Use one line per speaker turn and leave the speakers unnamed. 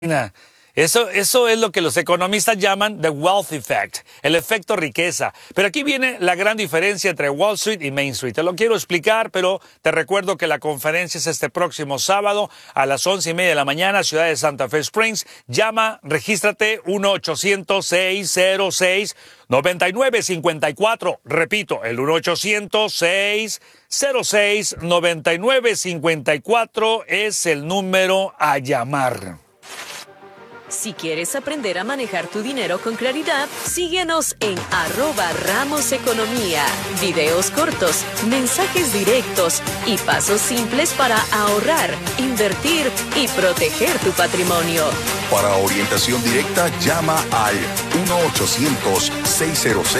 Eso es lo que los economistas llaman the wealth effect, el efecto riqueza. Pero aquí viene la gran diferencia entre Wall Street y Main Street. Te lo quiero explicar, pero te recuerdo que la conferencia es este próximo sábado a las 11:30 de la mañana, ciudad de Santa Fe Springs. Llama, regístrate 1-800-606-9954. Repito, el 1-800-606-9954 es el número a llamar.
Si quieres aprender a manejar tu dinero con claridad, síguenos en @RamosEconomía. Videos cortos, mensajes directos y pasos simples para ahorrar, invertir y proteger tu patrimonio.
Para orientación directa, llama al 1-800-606